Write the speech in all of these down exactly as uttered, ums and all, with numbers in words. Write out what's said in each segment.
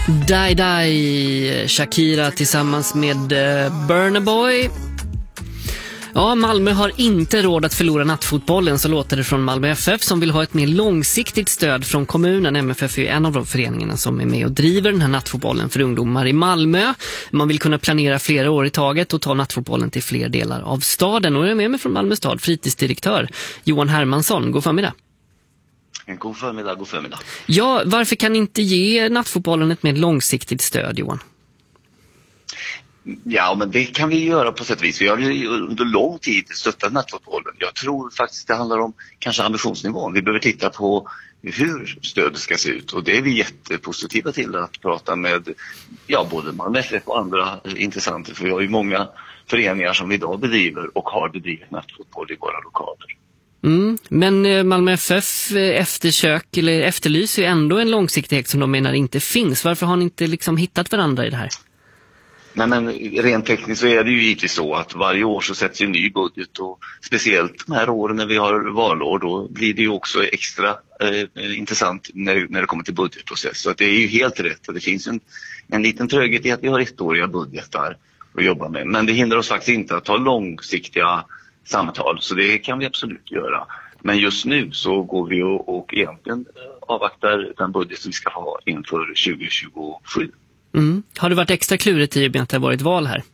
Die Die, Shakira tillsammans med uh, Burna Boy. Ja, Malmö har inte råd att förlora nattfotbollen, så låter det från Malmö F F, som vill ha ett mer långsiktigt stöd från kommunen. M F F är en av de föreningarna som är med och driver den här nattfotbollen för ungdomar i Malmö. Man vill kunna planera flera år i taget och ta nattfotbollen till fler delar av staden. Och jag är med mig från Malmö stad, fritidsdirektör Johan Hermansson. God förmiddag. En god förmiddag, god förmiddag. Ja, varför kan ni inte ge nattfotbollen ett mer långsiktigt stöd, Johan? Ja, men det kan vi göra på sätt och vis. Vi har ju under lång tid stöttat nattfotbollen. Jag tror faktiskt det handlar om kanske ambitionsnivån. Vi behöver titta på hur stödet ska se ut. Och det är vi jättepositiva till att prata med ja, både Malmö F F och andra intressenter. För vi har ju många föreningar som idag bedriver och har bedrivit nattfotboll i våra lokaler. Mm, men Malmö F F eftersök eller efterlyser ju ändå en långsiktighet som de menar inte finns. Varför har ni inte liksom hittat varandra i det här? Nej, men rent tekniskt så är det ju givetvis så att varje år så sätts en ny budget, och speciellt de här åren när vi har valår, då blir det ju också extra eh, intressant när, när det kommer till budgetprocess. Så att det är ju helt rätt, och det finns en, en liten tröghet i att vi har ettåriga budgetar att jobba med. Men det hindrar oss faktiskt inte att ta långsiktiga samtal, så det kan vi absolut göra. Men just nu så går vi och, och egentligen avvaktar den budget som vi ska ha inför tjugo tjugosju. Mm. Har det varit extra klurigt i att det har varit val här?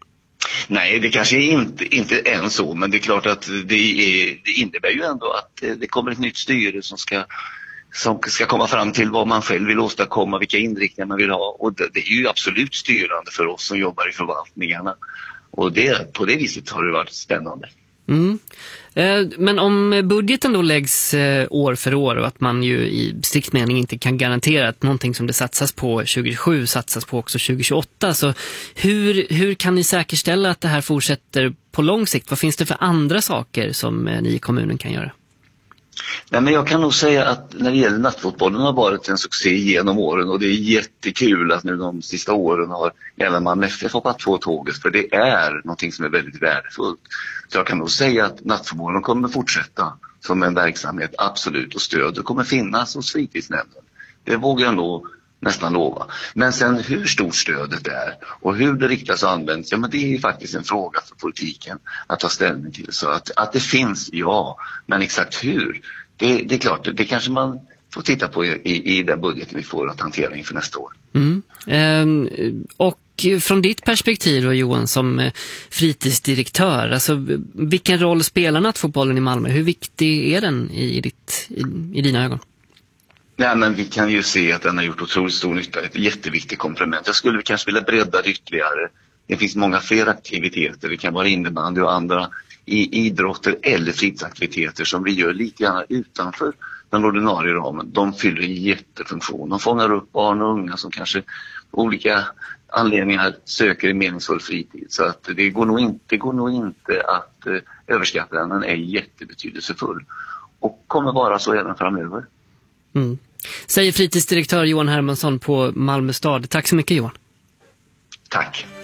Nej, det kanske inte, inte än så, men det är klart att det, är, det innebär ju ändå att det kommer ett nytt styre som ska, som ska komma fram till vad man själv vill åstadkomma, vilka inriktningar man vill ha. Och det, det är ju absolut styrande för oss som jobbar i förvaltningarna. Och det, på det viset har det varit spännande. Mm. Men om budgeten då läggs år för år och att man ju i strikt mening inte kan garantera att någonting som det satsas på tjugosju satsas på också tjugohundratjugoåtta, så hur, hur kan ni säkerställa att det här fortsätter på lång sikt? Vad finns det för andra saker som ni i kommunen kan göra? Nej, men jag kan nog säga att när det gäller nattfotbollen har varit en succé genom åren, och det är jättekul att nu de sista åren har även Malmö F F hoppat på tåget, för det är någonting som är väldigt värdefullt. Så jag kan nog säga att nattfotbollen kommer fortsätta som en verksamhet, absolut, och stöd kommer finnas hos fritidsnämnden. Det vågar jag nog nästan lova. Men sen hur stort stödet är och hur det riktas och används, ja, men det är ju faktiskt en fråga för politiken att ta ställning till. Så att, att det finns, ja, men exakt hur, det, det är klart, det, det kanske man får titta på i, i den budgeten vi får att hantera inför nästa år. Mm. Ehm, och från ditt perspektiv då, Johan, som fritidsdirektör, alltså vilken roll spelar nattfotbollen i Malmö? Hur viktig är den i, ditt, i, i dina ögon? Nej, men vi kan ju se att den har gjort otroligt stor nytta. Ett jätteviktigt komplement. Jag skulle kanske vilja bredda det ytterligare. Det finns många fler aktiviteter. Det kan vara innebandy och andra i idrotter eller fritidsaktiviteter som vi gör lite grann utanför den ordinarie ramen. De fyller en jättefunktion. De fångar upp barn och unga som kanske olika anledningar söker en meningsfull fritid. Så att det går nog inte, det går nog inte att eh, överskatta den. Den är jättebetydelsefull och kommer vara så även framöver. Mm. Säger fritidsdirektör Johan Hermansson på Malmö stad. Tack så mycket, Johan. Tack.